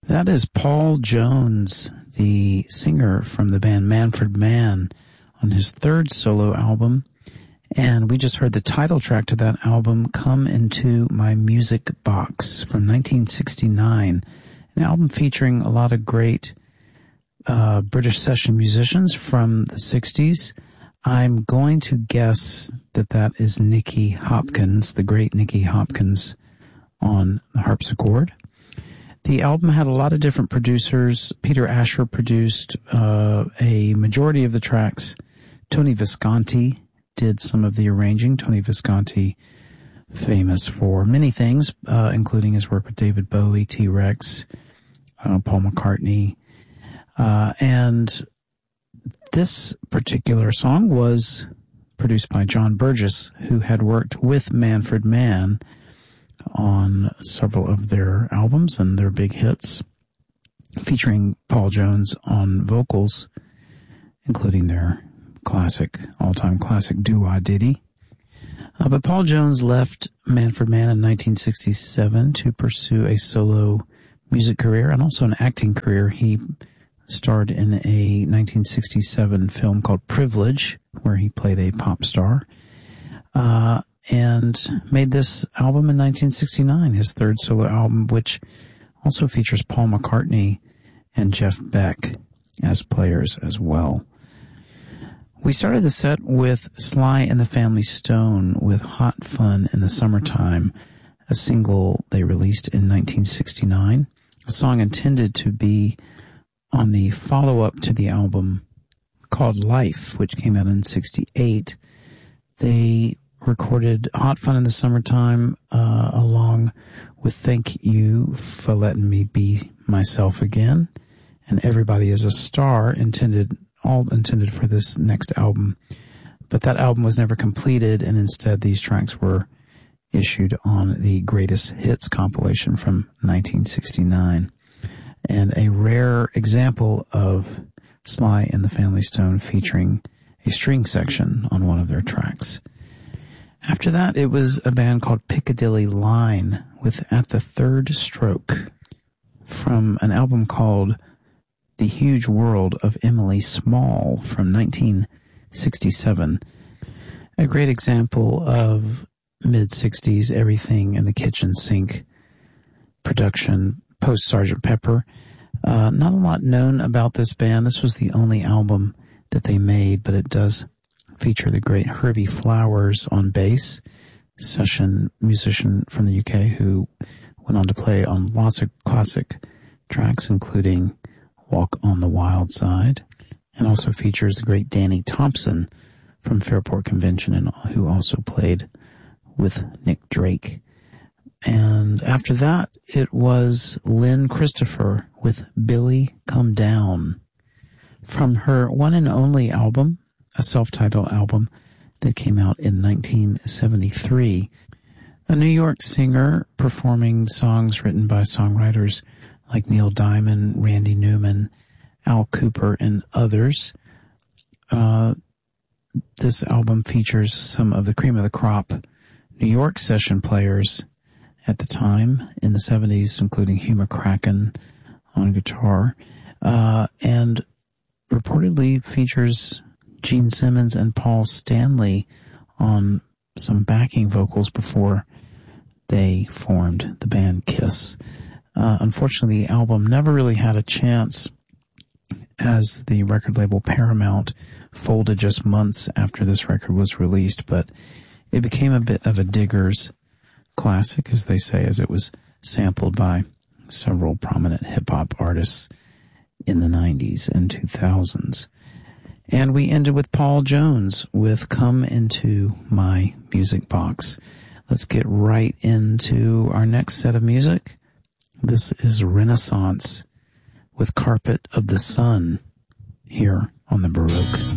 That is Paul Jones, the singer from the band Manfred Mann, on his third solo album. And we just heard the title track to that album, Come Into My Music Box, from 1969. An album featuring a lot of great British session musicians from the 60s. I'm going to guess that that is Nicky Hopkins, the great Nicky Hopkins, on the harpsichord. The album had a lot of different producers. Peter Asher produced a majority of the tracks. Tony Visconti did some of the arranging. Tony Visconti, famous for many things, including his work with David Bowie, T-Rex, Paul McCartney. And this particular song was produced by John Burgess, who had worked with Manfred Mann on several of their albums and their big hits, featuring Paul Jones on vocals, including their classic, all-time classic Doo-Wah Diddy. But Paul Jones left Manfred Mann in 1967 to pursue a solo music career and also an acting career. He starred in a 1967 film called Privilege, where he played a pop star, and made this album in 1969, his third solo album, which also features Paul McCartney and Jeff Beck as players as well. We started the set with Sly and the Family Stone with Hot Fun in the Summertime, a single they released in 1969, a song intended to be on the follow-up to the album called Life, which came out in 68. They recorded Hot Fun in the Summertime along with Thank You for Letting Me Be Myself Again and Everybody is a Star, all intended for this next album. But that album was never completed, and instead these tracks were issued on the Greatest Hits compilation from 1969. And a rare example of Sly and the Family Stone featuring a string section on one of their tracks. After that, it was a band called Piccadilly Line with At the Third Stroke from an album called The Huge World of Emily Small from 1967. A great example of mid-60s everything in the kitchen sink production post Sgt. Pepper. Not a lot known about this band. This was the only album that they made, but it does feature the great Herbie Flowers on bass, session musician from the UK who went on to play on lots of classic tracks, including Walk on the Wild Side, and also features the great Danny Thompson from Fairport Convention, and who also played with Nick Drake. And after that, it was Lynn Christopher with Billy Come Down from her one and only album, a self-titled album that came out in 1973. A New York singer performing songs written by songwriters like Neil Diamond, Randy Newman, Al Cooper, and others. This album features some of the cream of the crop New York session players at the time in the 70s, including Hugh McCracken on guitar, and reportedly features Gene Simmons and Paul Stanley on some backing vocals before they formed the band Kiss. Unfortunately, the album never really had a chance, as the record label Paramount folded just months after this record was released, but it became a bit of a digger's classic, as they say, as it was sampled by several prominent hip-hop artists in the 90s and 2000s. And we ended with Paul Jones with Come Into My Music Box. Let's get right into our next set of music. This is Renaissance with Carpet of the Sun here on the Baroque.